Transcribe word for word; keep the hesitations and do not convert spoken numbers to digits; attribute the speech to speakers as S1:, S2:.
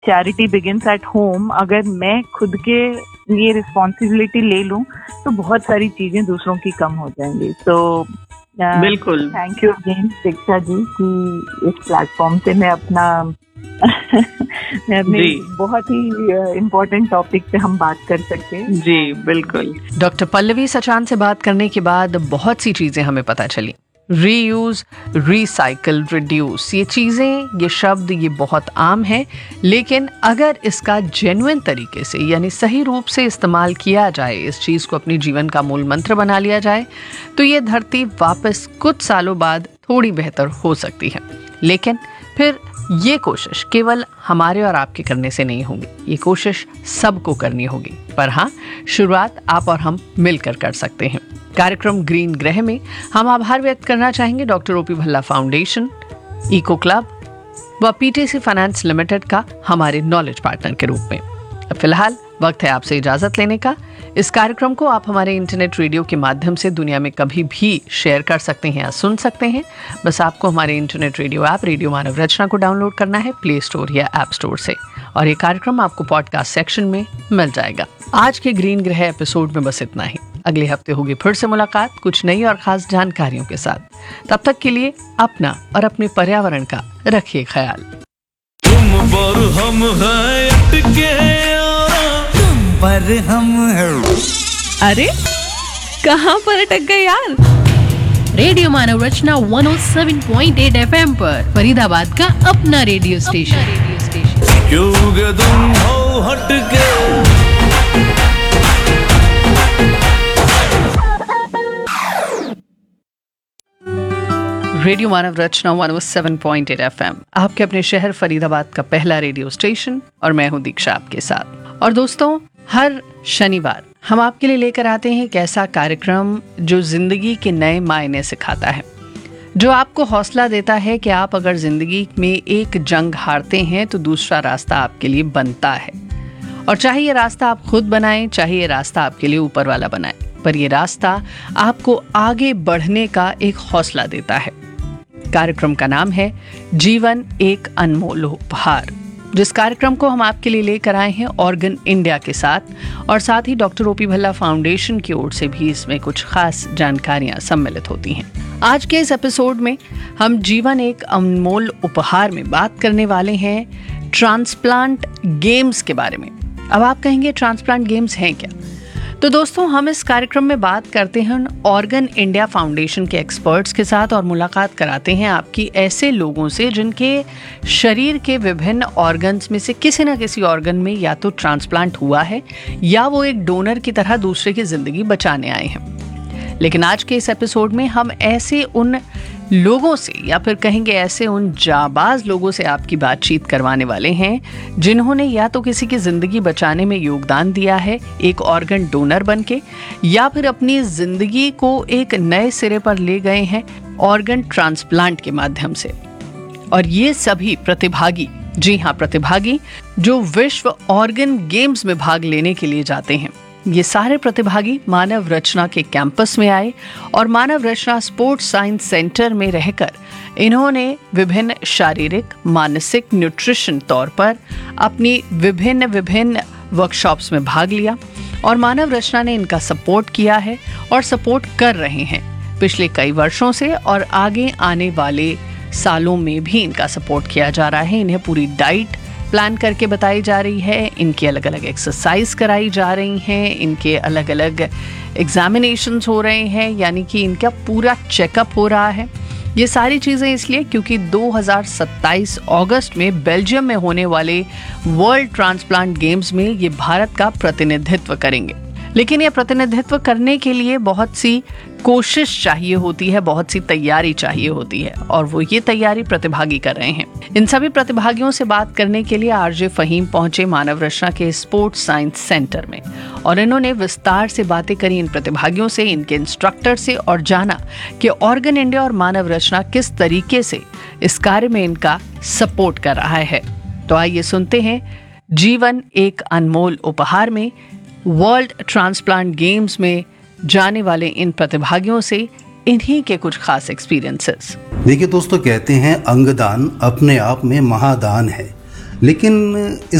S1: Charity begins at home, अगर मैं खुद के ये रिस्पॉन्सिबिलिटी ले लूं तो बहुत सारी चीजें दूसरों की कम हो जाएंगी। तो
S2: बिल्कुल,
S1: thank you again Diksha ji कि इस प्लेटफॉर्म से मैं अपना मैं अपने बहुत ही इम्पोर्टेंट टॉपिक पे हम बात कर सकते हैं।
S2: जी बिल्कुल।
S3: डॉक्टर पल्लवी सचान से बात करने के बाद बहुत सी चीजें हमें पता चली। रीयूज, रिसाइकल, रिड्यूस, ये चीज़ें, ये शब्द, ये बहुत आम है, लेकिन अगर इसका जेन्युइन तरीके से यानी सही रूप से इस्तेमाल किया जाए, इस चीज़ को अपने जीवन का मूल मंत्र बना लिया जाए, तो ये धरती वापस कुछ सालों बाद थोड़ी बेहतर हो सकती है। लेकिन फिर ये कोशिश केवल हमारे और आपके करने से नहीं होगी, ये कोशिश सबको करनी होगी। पर हाँ, शुरुआत आप और हम मिलकर कर सकते हैं। कार्यक्रम ग्रीन ग्रह में हम आभार व्यक्त करना चाहेंगे doctor OP Bhalla foundation, eco club व पीटीसी फाइनेंस लिमिटेड का हमारे नॉलेज पार्टनर के रूप में। अब फिलहाल वक्त है आपसे इजाजत लेने का। इस कार्यक्रम को आप हमारे इंटरनेट रेडियो के माध्यम से दुनिया में कभी भी शेयर कर सकते हैं या सुन सकते हैं। बस आपको हमारे इंटरनेट रेडियो ऐप रेडियो मानव रचना को डाउनलोड करना है प्ले स्टोर या ऐप स्टोर से, और ये कार्यक्रम आपको पॉडकास्ट सेक्शन में मिल जाएगा। आज के ग्रीन ग्रह एपिसोड में बस इतना ही। अगले हफ्ते होगी फिर से मुलाकात कुछ नई और खास जानकारियों के साथ। तब तक के लिए अपना और अपने पर्यावरण का रखिए ख्याल।
S4: तुम पर हम हैं अटके, तुम पर हम हैं।
S5: अरे कहाँ पर अटक गए यार? रेडियो मानव रचना एक सौ सात पॉइंट आठ एफएम पर, फरीदाबाद का अपना रेडियो स्टेशन। रेडियो स्टेशन
S4: क्यों तुम हो हटके।
S3: रेडियो मानव रचना एक सौ सात पॉइंट आठ एफएम, आपके अपने शहर फरीदाबाद का पहला रेडियो स्टेशन, और मैं हूं दीक्षा आपके साथ। और दोस्तों, हर शनिवार हम आपके लिए लेकर आते हैं एक ऐसा कार्यक्रम जो जिंदगी के नए मायने सिखाता है, जो आपको हौसला देता है कि आप अगर जिंदगी में एक जंग हारते हैं तो दूसरा रास्ता आपके लिए बनता है। और चाहे ये रास्ता आप खुद बनाएं, चाहे ये रास्ता आपके लिए ऊपर वाला बनाए, पर ये रास्ता आपको आगे बढ़ने का एक हौसला देता है। कार्यक्रम का नाम है जीवन एक अनमोल उपहार, जिस कार्यक्रम को हम आपके लिए लेकर आए हैं ऑर्गन इंडिया के साथ, और साथ ही डॉक्टर ओपी भल्ला फाउंडेशन की ओर से भी इसमें कुछ खास जानकारियां सम्मिलित होती हैं। आज के इस एपिसोड में हम जीवन एक अनमोल उपहार में बात करने वाले हैं ट्रांसप्लांट गेम्स के बारे में। अब आप कहेंगे ट्रांसप्लांट गेम्स हैं क्या? तो दोस्तों, हम इस कार्यक्रम में बात करते हैं ऑर्गन इंडिया फाउंडेशन के एक्सपर्ट्स के साथ और मुलाकात कराते हैं आपकी ऐसे लोगों से जिनके शरीर के विभिन्न ऑर्गन्स में से किसी न किसी ऑर्गन में या तो ट्रांसप्लांट हुआ है या वो एक डोनर की तरह दूसरे की जिंदगी बचाने आए हैं। लेकिन आज के इस एपिसोड में हम ऐसे उन लोगों से, या फिर कहेंगे ऐसे उन जाबाज लोगों से आपकी बातचीत करवाने वाले हैं जिन्होंने या तो किसी की जिंदगी बचाने में योगदान दिया है एक ऑर्गन डोनर बनके, या फिर अपनी जिंदगी को एक नए सिरे पर ले गए हैं ऑर्गन ट्रांसप्लांट के माध्यम से। और ये सभी प्रतिभागी, जी हाँ प्रतिभागी, जो विश्व ऑर्गन गेम्स में भाग लेने के लिए जाते हैं, ये सारे प्रतिभागी मानव रचना के कैंपस में आए और मानव रचना स्पोर्ट्स साइंस सेंटर में रहकर इन्होंने विभिन्न शारीरिक, मानसिक, न्यूट्रिशन तौर पर अपनी विभिन्न विभिन्न वर्कशॉप्स में भाग लिया, और मानव रचना ने इनका सपोर्ट किया है और सपोर्ट कर रहे हैं पिछले कई वर्षों से, और आगे आने वाले सालों में भी इनका सपोर्ट किया जा रहा है। इन्हें पूरी डाइट प्लान करके बताई जा रही है, इनकी अलग अलग एक्सरसाइज कराई जा रही हैं, इनके अलग अलग एग्जामिनेशंस हो रहे हैं, यानी कि इनका पूरा चेकअप हो रहा है। ये सारी चीज़ें इसलिए क्योंकि दो हज़ार सत्ताईस अगस्त में बेल्जियम में होने वाले वर्ल्ड ट्रांसप्लांट गेम्स में ये भारत का प्रतिनिधित्व करेंगे। लेकिन ये प्रतिनिधित्व करने के लिए बहुत सी कोशिश चाहिए होती है, बहुत सी तैयारी चाहिए होती है, और वो ये तैयारी प्रतिभागी कर रहे हैं। इन सभी प्रतिभागियों से बात करने के लिए आरजे फहीम पहुंचे मानव रचना के स्पोर्ट्स साइंस सेंटर में, और इन्होंने विस्तार से बातें करी इन प्रतिभागियों से, इनके इंस्ट्रक्टर से, और जाना कि ऑर्गन इंडिया और मानव रचना किस तरीके से इस कार्य में इनका सपोर्ट कर रहा है। तो आइए सुनते हैं जीवन एक अनमोल उपहार में वर्ल्ड ट्रांसप्लांट गेम्स में जाने वाले इन प्रतिभागियों से इन्हीं के कुछ खास एक्सपीरियंसेस।
S6: देखिए दोस्तों, कहते हैं अंगदान अपने आप में महादान है। लेकिन